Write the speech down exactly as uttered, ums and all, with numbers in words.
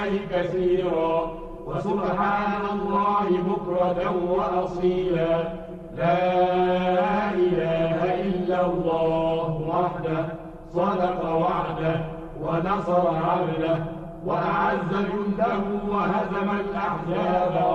كثيرا وسبحان الله بكرة وأصيلا. لا إله إلا الله وحده صدق وعده ونصر عبده وأعز جنده وهزم الأحزاب.